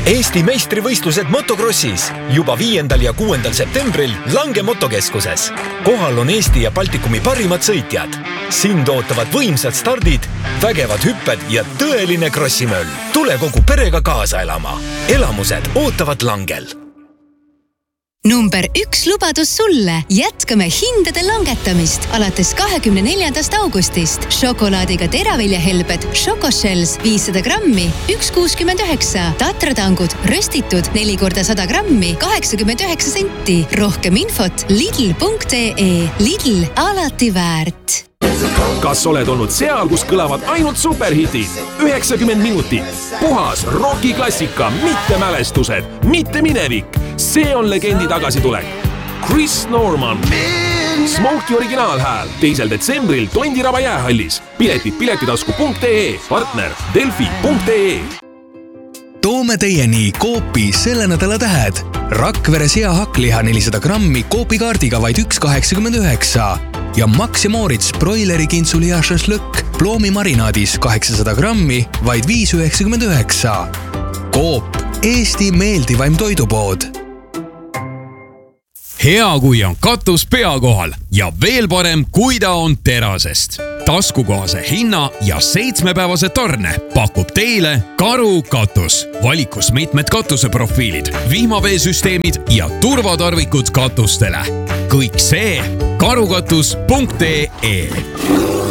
Eesti meistrivõistlused motokrossis juba 5. ja 6. septembril Lange motokeskuses. Kohal on Eesti ja Baltikumi parimad sõitjad. Sind ootavad võimsad stardid, vägevad hüpped ja tõeline krossimöll. Tule kogu perega kaasa elama. Elamused ootavad Langel. Number 1 lubadus sulle. Jätkame hindade langetamist alates 24. augustist. Šokolaadiga teraviljahelbed Šokoshells 500 grammi 1,69. Tatratangud röstitud 4x100 grammi 89 senti. Rohkem infot lidl.ee. Lidl alati väärt. Kas oled olnud seal, kus kõlavad ainult superhitid? 90 minutit. Puhas rokiklassika, mitte mälestused, mitte minevik. See on legendi tagasitulek. Chris Norman. Smokey originaalhääl 2. detsembril Tondiraba jäähallis. Piletid piletitasku.ee. Partner delfi.ee. Toome teieni Coopi selle nädala tähed. Rakvere seahakkliha 400 grammi Coopi-kaardiga vaid 1,89 ja Max & Moritz broileri kintsuli ja šašlõkk ploomi marinaadis 800 grammi vaid 5,99. Coop, Eesti meeldivaim toidupood. Hea, kui on katus pea kohal ja veel parem, kui ta on terasest. Taskukohase hinna ja 7-päevase tarne pakub teile Karu katus. Valikus mitmed katuseprofiilid, vihmaveesüsteemid ja turvatarvikud katustele. Kõik see karukatus.ee.